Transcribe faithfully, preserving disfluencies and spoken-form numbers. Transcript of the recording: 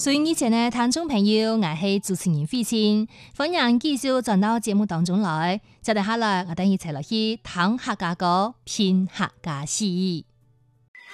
所以以前呢，聽眾朋友，我係主持人慧清，歡迎繼續轉到節目當中來。接下來，我等一齊來去聽客家歌，品客家詩意。